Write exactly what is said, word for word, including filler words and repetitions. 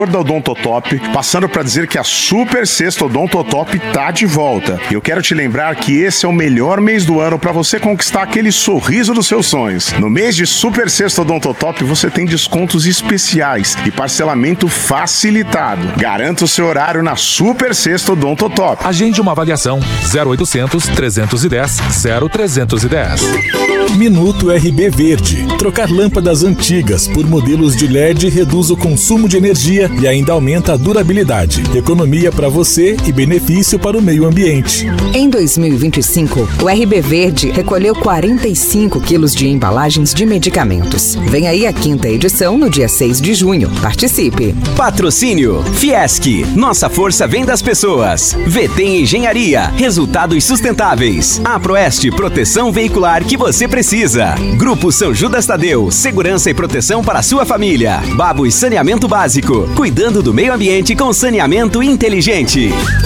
da Odontotop, passando para dizer que a Super Sexta Odontotop tá de volta. Eu quero te lembrar que esse é o melhor mês do ano para você conquistar aquele sorriso dos seus sonhos. No mês de Super Sexta Odontotop você tem descontos especiais e parcelamento facilitado. Garanta o seu horário na Super Sexta Odontotop. Agende uma avaliação zero oitocentos, trezentos e dez, zero trezentos e dez. Minuto R B Verde. Trocar lâmpadas antigas por modelos de L E D reduz o consumo de energia e ainda aumenta a durabilidade. Economia para você e benefício para o meio ambiente. Em dois mil e vinte e cinco, o R B Verde recolheu quarenta e cinco quilos de embalagens de medicamentos. Vem aí a quinta edição no dia seis de junho. Participe. Patrocínio Fiesc. Nossa força vem das pessoas. V T Engenharia. Resultados sustentáveis. A Proeste Proteção Veicular que você precisa. Grupo São Judas Tadeu. Segurança e proteção para a sua família. Babos Saneamento Básico. Cuidando do meio ambiente com saneamento inteligente.